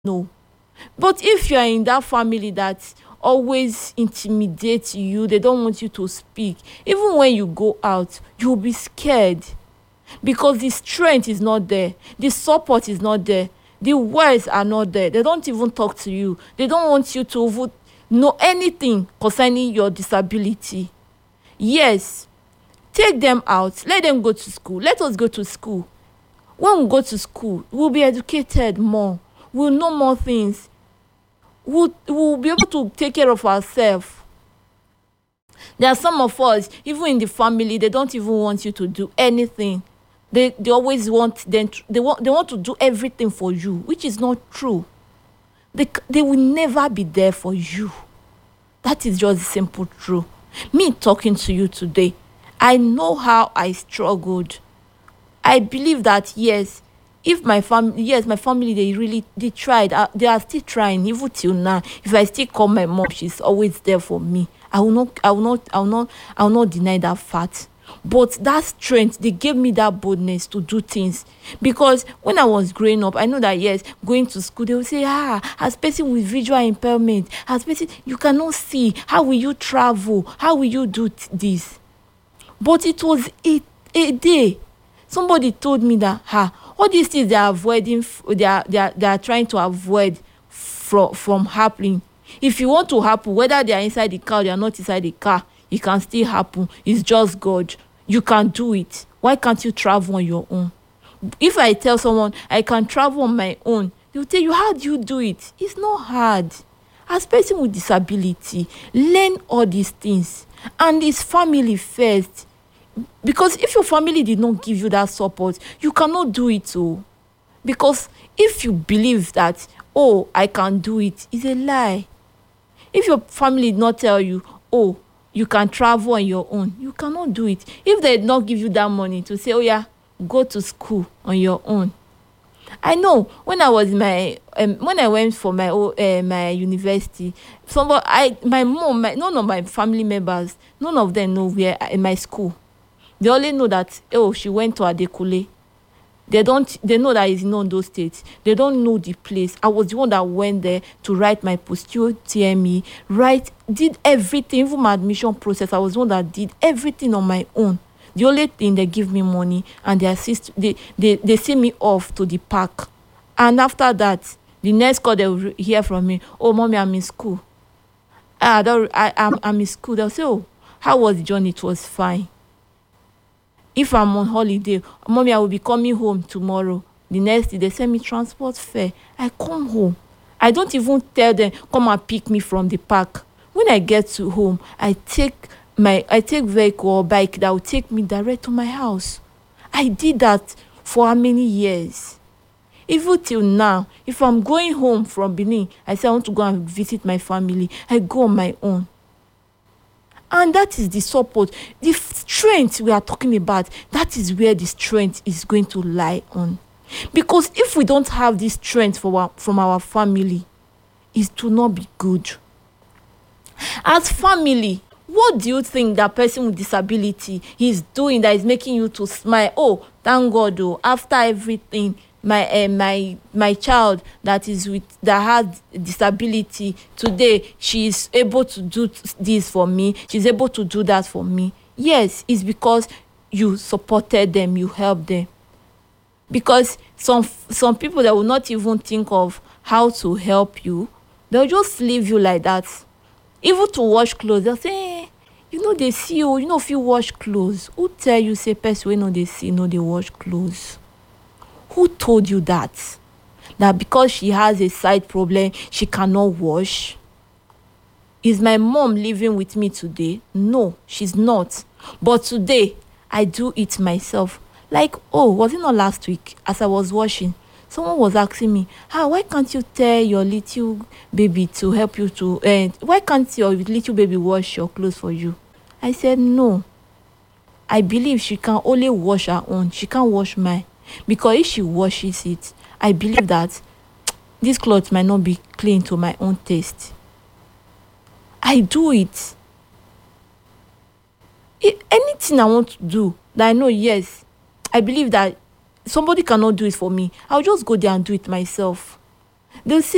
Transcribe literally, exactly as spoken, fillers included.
no. But if you are in that family that always intimidates you, they don't want you to speak, even when you go out, you'll be scared because the strength is not there, the support is not there, the words are not there. They don't even talk to you. They don't want you to even know anything concerning your disability. Yes, take them out, let them go to school. Let us go to school. When we go to school, we'll be educated more, we'll know more things, we'll, we'll be able to take care of ourselves. There are some of us, even in the family, they don't even want you to do anything. They they always want them to, they want they want to do everything for you, which is not true. They c- they will never be there for you. That is just the simple truth. Me talking to you today, I know how I struggled. I believe that yes, if my family, yes, my family, they really they tried. Uh, they are still trying even till now. If I still call my mom, she's always there for me. I will not, I will not, I will not, I will not deny that fact. But that strength, they gave me that boldness to do things. Because when I was growing up, I know that yes, going to school, they will say, ah, as person with visual impairment, as person you cannot see, how will you travel? How will you do t- this? But it was a, a day. Somebody told me that ha, all these things they are avoiding, f- they are they are, they are trying to avoid from from happening. If you want to happen, whether they are inside the car or they are not inside the car, it can still happen. It's just God. You can do it. Why can't you travel on your own? If I tell someone I can travel on my own, they'll tell you, how do you do it? It's not hard. As person with disability, learn all these things. And it's family first. Because if your family did not give you that support, you cannot do it. Oh. Because if you believe that, oh, I can do it, it's a lie. If your family did not tell you, oh, you can travel on your own, you cannot do it. If they did not give you that money to say, oh yeah, go to school on your own. I know when I was in my um, when I went for my o- uh, my university, somebody I my mom, my, none of my family members, none of them know where in my school. They only know that oh she went to Adekule. They don't they know that it's in Ondo State. They don't know the place. I was the one that went there to write my postio T M E, write did everything, even my admission process. I was the one that did everything on my own. The only thing they give me money and they assist they they, they send me off to the park. And after that, the next call they will hear from me, oh mommy, I'm in school. Ah, I don't I, I'm I'm in school. They'll say, oh, how was the journey? It was fine. If I'm on holiday, mommy, I will be coming home tomorrow. The next day, they send me transport fare. I come home. I don't even tell them, come and pick me from the park. When I get to home, I take my I take vehicle or bike that will take me direct to my house. I did that for how many years? Even till now, if I'm going home from Benin, I say I want to go and visit my family. I go on my own. And that is the support, the f- strength we are talking about. That is where the strength is going to lie on. Because if we don't have this strength for our, from our family, it will not be good. As family, what do you think that person with disability is doing that is making you to smile? Oh, thank God! Oh, after everything, my uh, my my child that is with that has disability today, she is able to do t- this for me. She's able to do that for me. Yes, it's because you supported them, you helped them. Because some some people that will not even think of how to help you, they'll just leave you like that. Even to wash clothes, they'll say, eh, you know they see you, you know if you wash clothes. Who tell you say person wey no dey see no dey wash clothes? Who told you that? That because she has a side problem, she cannot wash? Is my mom living with me today? No, she's not. But today, I do it myself. Like, oh, was it not last week as I was washing? Someone was asking me, ah, why can't you tell your little baby to help you to, uh, why can't your little baby wash your clothes for you? I said, no. I believe she can only wash her own. She can't wash mine. Because if she washes it, I believe that this clothes might not be clean to my own taste. I do it. I- anything I want to do that I know, yes, I believe that somebody cannot do it for me, I'll just go there and do it myself. They'll say